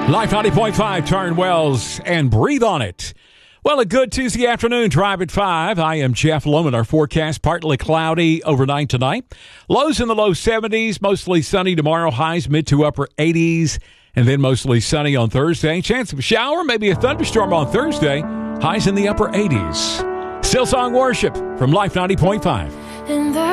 Life 90.5, Turn Wells and Breathe on It. Well, a good Tuesday afternoon, Drive at 5. I am Jeff Loman. Our forecast, partly cloudy overnight tonight. Lows in the low 70s, mostly sunny tomorrow. Highs mid to upper 80s, and then mostly sunny on Thursday. Chance of a shower, maybe a thunderstorm on Thursday. Highs in the upper 80s. Still Song Worship from Life 90.5.